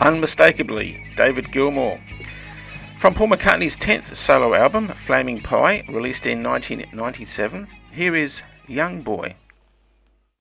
Unmistakably, David Gilmour. From Paul McCartney's 10th solo album, Flaming Pie, released in 1997, here is Young Boy.